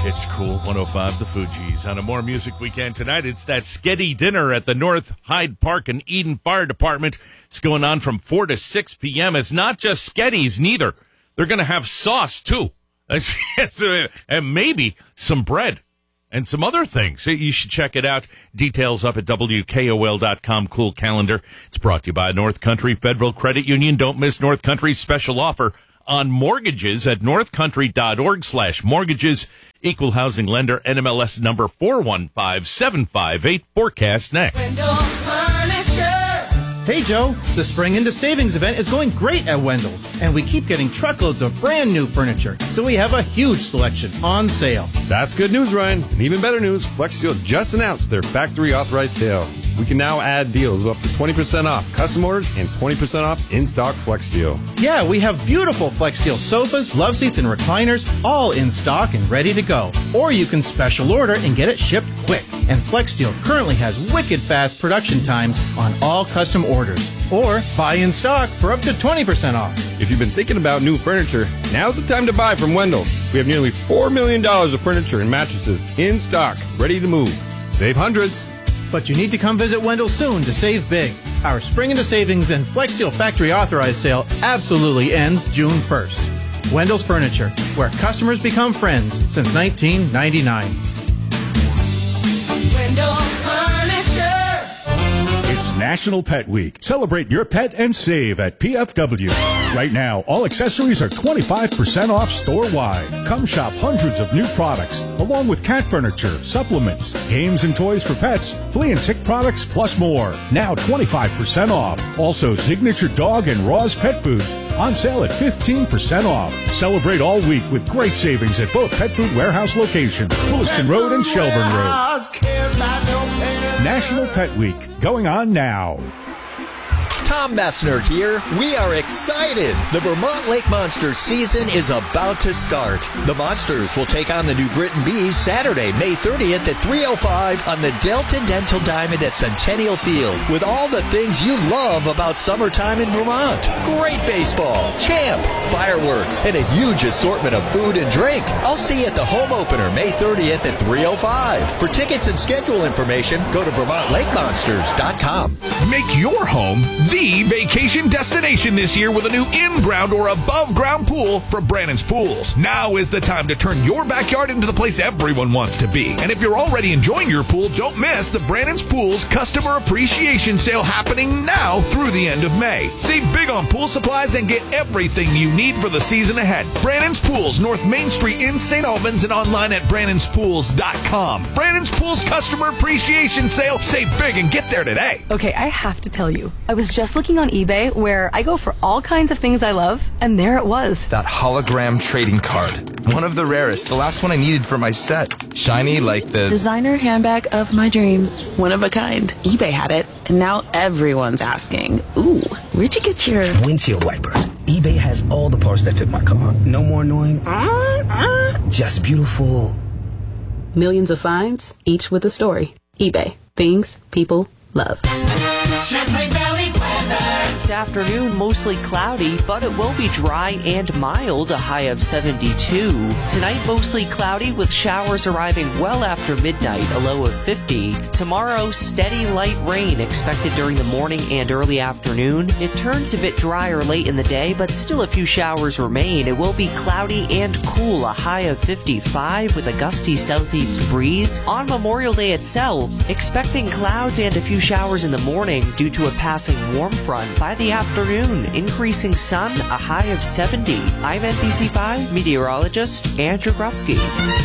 It's cool. 105 The Fugees. On a More Music Weekend tonight, it's that Sketty dinner at the North Hyde Park and Eden Fire Department. It's going on from 4 to 6 p.m. It's not just Sketties, neither. They're going to have sauce, too. And maybe some bread and some other things. You should check it out. Details up at WKOL.com. Cool calendar. It's brought to you by North Country Federal Credit Union. Don't miss North Country's special offer on mortgages at northcountry.org/mortgages. Equal housing lender, NMLS number 415758. Forecast next. Hey, Joe, the Spring Into Savings event is going great at Wendell's, and we keep getting truckloads of brand new furniture, so we have a huge selection on sale. That's good news, Ryan. And even better news, FlexSteel just announced their factory authorized sale. We can now add deals of up to 20% off custom orders and 20% off in-stock FlexSteel. Yeah, we have beautiful FlexSteel sofas, love seats, and recliners, all in stock and ready to go. Or you can special order and get it shipped quick. And FlexSteel currently has wicked fast production times on all custom orders. Or buy in stock for up to 20% off. If you've been thinking about new furniture, now's the time to buy from Wendell's. We have nearly $4 million of furniture and mattresses in stock, ready to move. Save hundreds. But you need to come visit Wendell soon to save big. Our Spring Into Savings and FlexSteel Factory Authorized sale absolutely ends June 1st. Wendell's Furniture, where customers become friends since 1999. Wendell's Furniture. It's National Pet Week. Celebrate your pet and save at PFW. Right now, all accessories are 25% off store-wide. Come shop hundreds of new products, along with cat furniture, supplements, games and toys for pets, flea and tick products, plus more. Now 25% off. Also, signature dog and Ross pet foods on sale at 15% off. Celebrate all week with great savings at both Pet Food Warehouse locations, Williston Road and Shelburne Road. National Pet Week, going on now. Tom Messner here. We are excited. The Vermont Lake Monsters season is about to start. The Monsters will take on the New Britain Bees Saturday, May 30th at 3:05 on the Delta Dental Diamond at Centennial Field with all the things you love about summertime in Vermont. Great baseball, champ, fireworks, and a huge assortment of food and drink. I'll see you at the home opener May 30th at 3:05. For tickets and schedule information, go to VermontLakeMonsters.com. Make your home the vacation destination this year with a new in-ground or above-ground pool from Brannon's Pools. Now is the time to turn your backyard into the place everyone wants to be. And if you're already enjoying your pool, don't miss the Brannon's Pools Customer Appreciation Sale happening now through the end of May. Save big on pool supplies and get everything you need for the season ahead. Brannon's Pools, North Main Street in St. Albans and online at brannonspools.com. Brannon's Pools Customer Appreciation Sale. Save big and get there today. Okay, I have to tell you, I was just looking on eBay where I go for all kinds of things I love, and there it was. That hologram trading card. One of the rarest. The last one I needed for my set. Shiny like the designer handbag of my dreams. One of a kind. eBay had it, and now everyone's asking, ooh, where'd you get your windshield wipers? eBay has all the parts that fit my car. No more annoying. Just beautiful. Millions of finds, each with a story. eBay. Things people love. Champlain Valley weather. This afternoon, mostly cloudy, but it will be dry and mild, a high of 72. Tonight, mostly cloudy with showers arriving well after midnight, a low of 50. Tomorrow, steady light rain expected during the morning and early afternoon. It turns a bit drier late in the day, but still a few showers remain. It will be cloudy and cool, a high of 55 with a gusty southeast breeze. On Memorial Day itself, expecting clouds and a few showers in the morning due to a passing warm front. By the afternoon, increasing sun, a high of 70. I'm NBC5 meteorologist Andrew Grutsky.